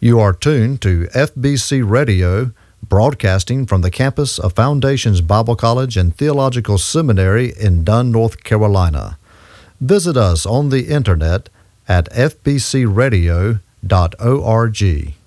You are tuned to FBC Radio, broadcasting from the campus of Foundations Bible College and Theological Seminary in Dunn, North Carolina. Visit us on the internet at fbcradio.org.